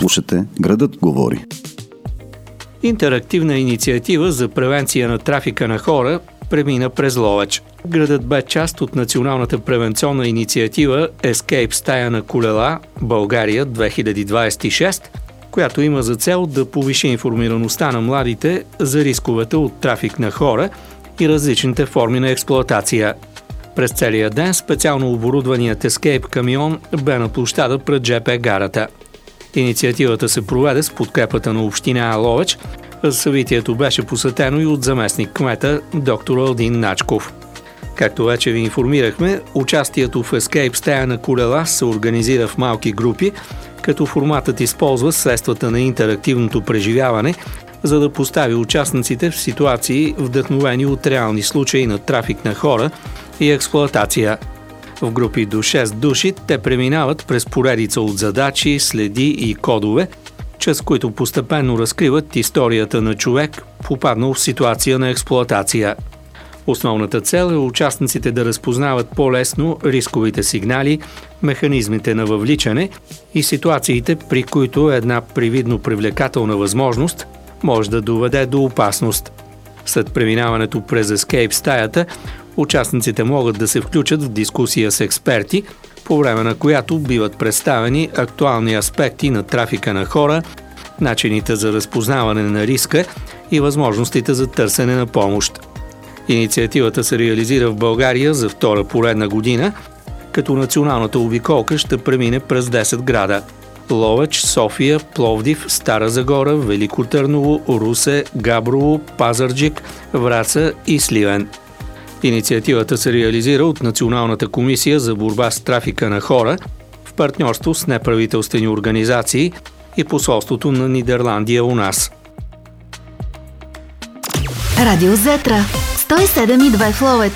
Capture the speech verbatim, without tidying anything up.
Слушате Градът говори. Интерактивна инициатива за превенция на трафика на хора премина през Ловеч. Градът бе част от националната превенционна инициатива Escape стая на колела България две хиляди двадесет и шеста, която има за цел да повиши информираността на младите за рисковете от трафик на хора и различните форми на експлоатация. През целия ден специално оборудваният Escape камион бе на площада пред жп гарата. Инициативата се проведе с подкрепата на община Ловеч. Събитието беше посетено и от заместник-кмета доктор Алдин Начков. Както вече ви информирахме, участието в Escape стая на колела се организира в малки групи, като форматът използва средствата на интерактивното преживяване, за да постави участниците в ситуации, вдъхновени от реални случаи на трафик на хора и експлоатация. В групи до шест души те преминават през поредица от задачи, следи и кодове, чрез които постепенно разкриват историята на човек, попаднал в ситуация на експлоатация. Основната цел е участниците да разпознават по-лесно рисковите сигнали, механизмите на въвличане и ситуациите, при които една привидно привлекателна възможност може да доведе до опасност. След преминаването през Escape стаята, участниците могат да се включат в дискусия с експерти, по време на която биват представени актуални аспекти на трафика на хора, начините за разпознаване на риска и възможностите за търсене на помощ. Инициативата се реализира в България за втора поредна година, като националната обиколка ще премине през десет града – Ловеч, София, Пловдив, Стара Загора, Велико Търново, Русе, Габрово, Пазарджик, Враца и Сливен. Инициативата се реализира от Националната комисия за борба с трафика на хора в партньорство с неправителствени организации и посолството на Нидерландия у нас. Радио Зетра сто и седем и две в Ловеч.